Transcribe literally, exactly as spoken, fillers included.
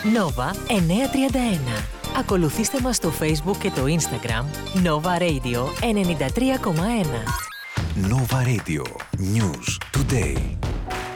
Nova εννιακόσια τριάντα ένα. Ακολουθήστε μας στο Facebook και το Instagram Nova Radio ενενήντα τρία κόμμα ένα. Nova Radio. News Today.